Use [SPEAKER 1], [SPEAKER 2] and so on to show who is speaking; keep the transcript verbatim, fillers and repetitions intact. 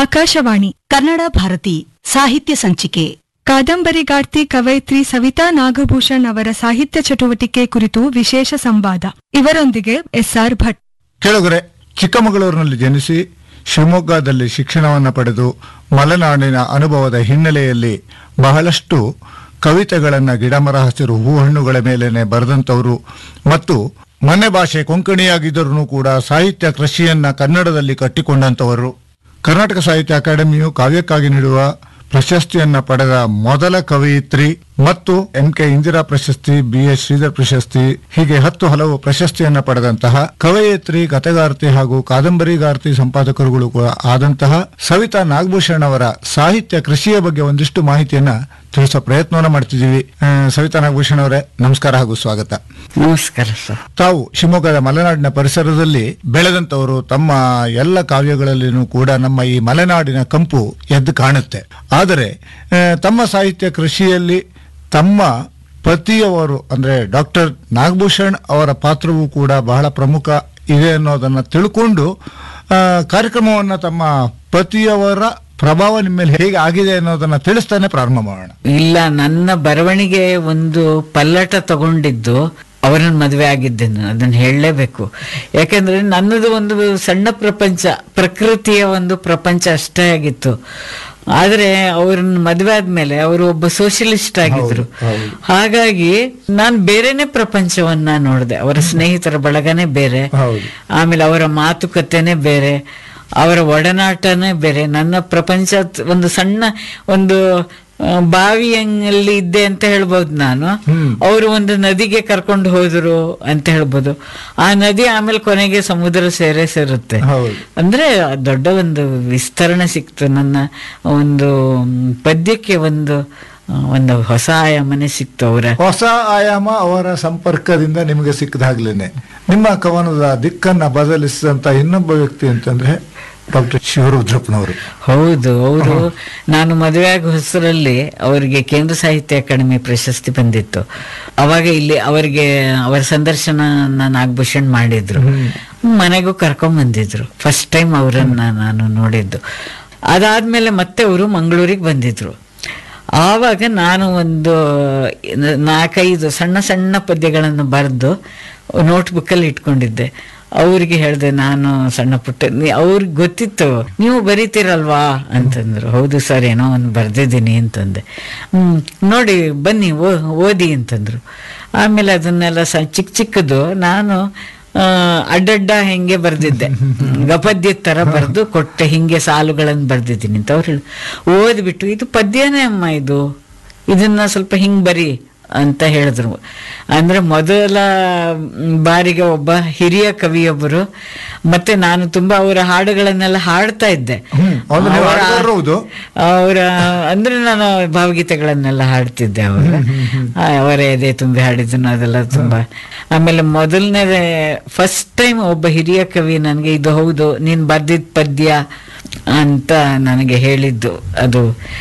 [SPEAKER 1] ಆಕಾಶವಾಣಿ
[SPEAKER 2] ಕನ್ನಡ ಭಾರತಿ ಸಾಹಿತ್ಯ ಸಂಚಿಕೆ.
[SPEAKER 1] ಕಾದಂಬರಿಗಾರ್ತಿ ಕವಯಿತ್ರಿ ಸವಿತಾ ನಾಗಭೂಷಣ್ ಅವರ ಸಾಹಿತ್ಯ ಚಟುವಟಿಕೆ ಕುರಿತು ವಿಶೇಷ ಸಂವಾದ. ಇವರೊಂದಿಗೆ ಎಸ್ಆರ್ ಭಟ್.
[SPEAKER 3] ಕೆಳಗರೆ ಚಿಕ್ಕಮಗಳೂರಿನಲ್ಲಿ ಜನಿಸಿ ಶಿವಮೊಗ್ಗದಲ್ಲಿ ಶಿಕ್ಷಣವನ್ನು ಪಡೆದು ಮಲೆನಾಡಿನ ಅನುಭವದ ಹಿನ್ನೆಲೆಯಲ್ಲಿ ಬಹಳಷ್ಟು ಕವಿತೆಗಳನ್ನು ಗಿಡಮರ ಹಸಿರು ಹೂಹಣ್ಣುಗಳ ಮೇಲೇನೆ ಬರೆದಂಥವರು ಮತ್ತು ಮನೆ ಭಾಷೆ ಕೊಂಕಣಿಯಾಗಿದ್ದರೂ ಕೂಡ ಸಾಹಿತ್ಯ ಕೃಷಿಯನ್ನ ಕನ್ನಡದಲ್ಲಿ ಕಟ್ಟಿಕೊಂಡಂಥವರು. ಕರ್ನಾಟಕ ಸಾಹಿತ್ಯ ಅಕಾಡೆಮಿಯು ಕಾವ್ಯಕ್ಕಾಗಿ ನೀಡುವ ಪ್ರಶಸ್ತಿಯನ್ನ ಪಡೆದ ಮೊದಲ ಕವಯಿತ್ರಿ ಮತ್ತು ಎಂ ಕೆ ಇಂದಿರಾ ಪ್ರಶಸ್ತಿ, ಬಿ ಎಸ್ ಶ್ರೀಧರ್ ಪ್ರಶಸ್ತಿ, ಹೀಗೆ ಹತ್ತು ಹಲವು ಪ್ರಶಸ್ತಿಯನ್ನ ಪಡೆದಂತಹ ಕವಯಿತ್ರಿ, ಕಥೆಗಾರ್ತಿ ಹಾಗೂ ಕಾದಂಬರಿಗಾರ್ತಿ ಸಂಪಾದಕರುಗಳು ಕೂಡ ಆದಂತಹ ಸವಿತಾ ನಾಗಭೂಷಣ್ ಅವರ ಸಾಹಿತ್ಯ ಕೃಷಿಯ ಬಗ್ಗೆ ಒಂದಿಷ್ಟು ಮಾಹಿತಿಯನ್ನ ತಿಳಿಸೋ ಪ್ರಯತ್ನವನ್ನ ಮಾಡ್ತಿದ್ದೀವಿ. ಆ, ಸವಿತಾ ನಾಗಭೂಷಣ್ ಅವರೇ, ನಮಸ್ಕಾರ ಹಾಗೂ ಸ್ವಾಗತ.
[SPEAKER 4] ನಮಸ್ಕಾರ ಸರ್.
[SPEAKER 3] ತಾವು ಶಿವಮೊಗ್ಗದ ಮಲೆನಾಡಿನ ಪರಿಸರದಲ್ಲಿ ಬೆಳೆದಂತವರು. ತಮ್ಮ ಎಲ್ಲ ಕಾವ್ಯಗಳಲ್ಲಿನೂ ಕೂಡ ನಮ್ಮ ಈ ಮಲೆನಾಡಿನ ಕಂಪು ಎದ್ದು ಕಾಣುತ್ತೆ. ಆದರೆ ಆ, ತಮ್ಮ ಸಾಹಿತ್ಯ ಕೃಷಿಯಲ್ಲಿ ತಮ್ಮ ಪತಿಯವರು ಅಂದ್ರೆ ಡಾಕ್ಟರ್ ನಾಗಭೂಷಣ್ ಅವರ ಪಾತ್ರವೂ ಕೂಡ ಬಹಳ ಪ್ರಮುಖ ಇದೆ ಅನ್ನೋದನ್ನ ತಿಳ್ಕೊಂಡು ಆ, ಕಾರ್ಯಕ್ರಮವನ್ನ ತಮ್ಮ ಪತಿಯವರ ಪ್ರಭಾವ ನಿಮ್ಮ ಮೇಲೆ ಹೇಗೆ ಆಗಿದೆ ಅನ್ನೋದನ್ನ ತಿಳಿಸ್ತಾನೆ ಪ್ರಾರಂಭ ಮಾಡೋಣ.
[SPEAKER 4] ಇಲ್ಲ, ನನ್ನ ಬರವಣಿಗೆ ಒಂದು ಪಲ್ಲಟ ತಗೊಂಡಿದ್ದು ಅವರನ್ನ ಮದುವೆ ಆಗಿದ್ದೆ ನಾನು, ಅದನ್ನ ಹೇಳಲೇಬೇಕು. ಯಾಕೆಂದ್ರೆ ನನ್ನದು ಒಂದು ಸಣ್ಣ ಪ್ರಪಂಚ, ಪ್ರಕೃತಿಯ ಒಂದು ಪ್ರಪಂಚ ಅಷ್ಟೇ ಆಗಿತ್ತು. ಆದ್ರೆ ಅವ್ರನ್ನ ಮದುವೆ ಆದ್ಮೇಲೆ ಅವರು ಒಬ್ಬ ಸೋಷಿಯಲಿಸ್ಟ್ ಆಗಿದ್ರು. ಹಾಗಾಗಿ ನಾನು ಬೇರೆನೆ ಪ್ರಪಂಚವನ್ನ ನೋಡಿದೆ. ಅವರ ಸ್ನೇಹಿತರ ಬಳಗನೇ ಬೇರೆ, ಆಮೇಲೆ ಅವರ ಮಾತುಕತೆನೇ ಬೇರೆ, ಅವರ ಒಡನಾಟನೇ ಬೇರೆ. ನನ್ನ ಪ್ರಪಂಚ ಒಂದು ಸಣ್ಣ ಒಂದು ಬಾವಿಯಲ್ಲಿ ಇದ್ದೆ ಅಂತ ಹೇಳ್ಬೋದು ನಾನು. ಅವರು ಒಂದು ನದಿಗೆ ಕರ್ಕೊಂಡು ಹೋದ್ರು ಅಂತ ಹೇಳ್ಬೋದು. ಆ ನದಿ ಆಮೇಲೆ ಕೊನೆಗೆ ಸಮುದ್ರ ಸೇರೇ ಸೇರುತ್ತೆ. ಅಂದ್ರೆ ದೊಡ್ಡ ಒಂದು ವಿಸ್ತರಣೆ ಸಿಕ್ತು ನನ್ನ ಒಂದು ಪದ್ಯಕ್ಕೆ. ಒಂದು ಒಂದು ಹೊಸ ಆಯಾಮನೆ ಸಿಕ್ತು. ಅವರ
[SPEAKER 3] ಹೊಸ ಆಯಾಮ ಅವರ ಸಂಪರ್ಕದಿಂದ ನಿಮಗೆ ಸಿಕ್ಕದಾಗ್ಲೇನೆ ನಿಮ್ಮ ಕವನದ ದಿಕ್ಕನ್ನ ಬದಲಿಸಿದಂತ ಇನ್ನೊಬ್ಬ ವ್ಯಕ್ತಿ ಅಂತಂದ್ರೆ ಡಾಕ್ಟರ್ ಶಿವರುದ್ರಪ್ಪನವರು.
[SPEAKER 4] ಹೌದು, ಅವರು ನಾನು ಮದುವೆ ಆಗೋ ಹೊಸರಲ್ಲಿ ಅವರಿಗೆ ಕೇಂದ್ರ ಸಾಹಿತ್ಯ ಅಕಾಡೆಮಿ ಪ್ರಶಸ್ತಿ ಬಂದಿತ್ತು. ಅವಾಗ ಇಲ್ಲಿ ಅವರಿಗೆ ಅವರ ಸಂದರ್ಶನ ನಾಗಭೂಷಣ್ ಮಾಡಿದ್ರು, ಮನೆಗೂ ಕರ್ಕೊಂಡ್ ಬಂದಿದ್ರು. ಫಸ್ಟ್ ಟೈಮ್ ಅವರನ್ನ ನಾನು ನೋಡಿದ್ದು. ಅದಾದ್ಮೇಲೆ ಮತ್ತೆ ಅವರು ಮಂಗಳೂರಿಗೆ ಬಂದಿದ್ರು. ಆವಾಗ ನಾನು ಒಂದು ನಾಲ್ಕೈದು ಸಣ್ಣ ಸಣ್ಣ ಪದ್ಯಗಳನ್ನು ಬರೆದು ನೋಟ್ಬುಕ್ಕಲ್ಲಿ ಇಟ್ಕೊಂಡಿದ್ದೆ. ಅವ್ರಿಗೆ ಹೇಳಿದೆ, ನಾನು ಸಣ್ಣ ಪುಟ್ಟ, ಅವ್ರಿಗೆ ಗೊತ್ತಿತ್ತು ನೀವು ಬರೀತೀರಲ್ವಾ ಅಂತಂದ್ರು. ಹೌದು ಸರ್, ಏನೋ ಒಂದು ಬರ್ದಿದ್ದೀನಿ ಅಂತಂದೆ. ಹ್ಮ್ ನೋಡಿ ಬನ್ನಿ ಓದಿ ಅಂತಂದ್ರು. ಆಮೇಲೆ ಅದನ್ನೆಲ್ಲ ಸ ಚಿಕ್ಕ ಚಿಕ್ಕದು ನಾನು ಅಡ್ಡಡ್ಡ ಹೆಂಗೆ ಬರ್ದಿದ್ದೆ, ಗಪದ್ಯದ ತರ ಬರೆದು ಕೊಟ್ಟೆ. ಹಿಂಗೆ ಸಾಲುಗಳನ್ನು ಬರ್ದಿದ್ದೀನಿ ಅಂತ ಅವ್ರು ಹೇಳಿ ಓದ್ಬಿಟ್ಟು, ಇದು ಪದ್ಯನೇ ಅಮ್ಮ, ಇದು ಇದನ್ನ ಸ್ವಲ್ಪ ಹಿಂಗ್ ಬರಿ ಅಂತ ಹೇಳಿದ್ರು. ಅಂದ್ರೆ ಮೊದಲ ಬಾರಿಗೆ ಒಬ್ಬ ಹಿರಿಯ ಕವಿಯೊಬ್ಬರು, ಮತ್ತೆ ನಾನು ತುಂಬಾ ಅವರ ಹಾಡುಗಳನ್ನೆಲ್ಲ ಹಾಡ್ತಾ ಇದ್ದೆ. ಅವರ ಅಂದ್ರೆ ನಾನು ಭಾವಗೀತೆಗಳನ್ನೆಲ್ಲ ಹಾಡ್ತಿದ್ದೆ. ಅವರ ಅವರ ಎದೆ ತುಂಬಿ ಹಾಡಿದ್ದನ್ನು ಅದೆಲ್ಲ ತುಂಬಾ. ಆಮೇಲೆ ಮೊದಲನೇ ಫಸ್ಟ್ ಟೈಮ್ ಒಬ್ಬ ಹಿರಿಯ ಕವಿ ನನಗೆ ಇದು ಹೌದು ನೀನ್ ಬರ್ದಿದ್ ಪದ್ಯ ಅಂತ ನನಗೆ ಹೇಳಿದ್ದು. ಅದು